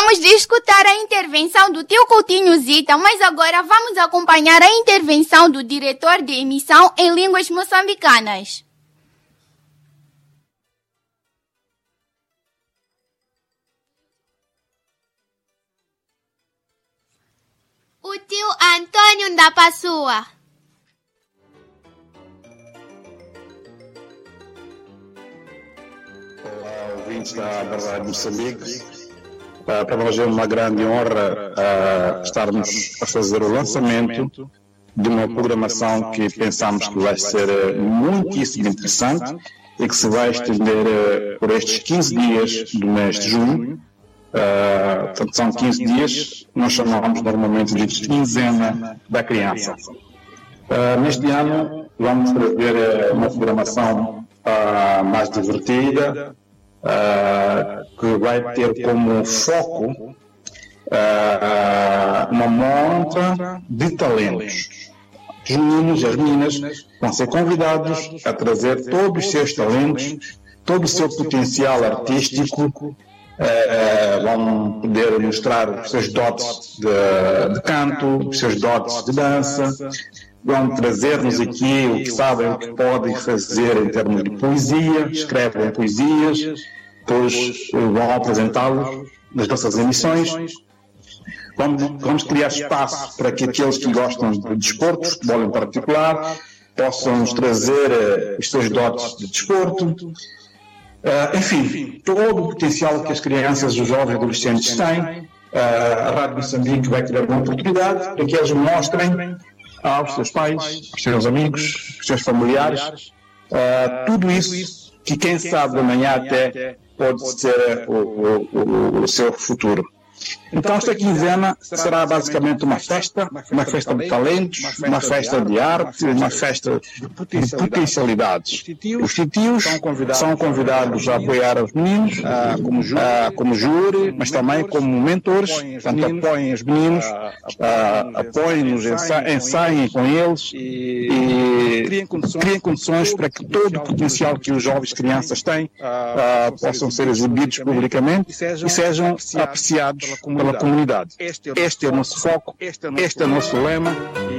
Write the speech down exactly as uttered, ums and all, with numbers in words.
Acabamos de escutar a intervenção do tio Coutinho Zita, mas agora vamos acompanhar a intervenção do diretor de emissão em línguas moçambicanas. O tio Antônio da Passua. Olá, ouvintes da, da Rádio Moçambique. Uh, para nós é uma grande honra uh, estarmos a fazer o lançamento de uma programação que pensamos que vai ser muitíssimo interessante e que se vai estender uh, por estes quinze dias do mês de junho. Uh, portanto, são quinze dias, nós chamamos normalmente de quinzena da criança. Uh, neste ano vamos trazer uma programação uh, mais divertida, uh, que vai ter como foco uh, uma monta de talentos. Os meninos e as meninas vão ser convidados a trazer todos os seus talentos, todo o seu potencial artístico. Uh, vão poder mostrar os seus dotes de, de canto, os seus dotes de dança, vão trazer-nos aqui o que sabem, o que podem fazer em termos de poesia, escrevem poesias, depois vão apresentá-los nas nossas emissões. Vamos, vamos criar espaço para que aqueles que gostam de desporto, futebol em particular, possam nos trazer uh, os seus dotes de desporto. Uh, enfim, todo o potencial que as crianças, os jovens e adolescentes têm, uh, a Rádio Moçambique vai criar uma oportunidade para que eles mostrem aos seus pais, aos seus amigos, aos seus familiares, uh, tudo isso que quem sabe amanhã até pode ser o, o, o, o seu futuro. Então esta quinzena será basicamente uma festa, uma festa de talentos, uma festa de arte, uma festa de potencialidades. Os titios são convidados a apoiar os meninos como júri, mas também como mentores, portanto apoiem os meninos, apoiem-nos, ensaiem com eles e criem condições para que todo o potencial que os jovens crianças têm possam ser exibidos publicamente e sejam apreciados pela comunidade. Este é o nosso foco, este é o nosso lema.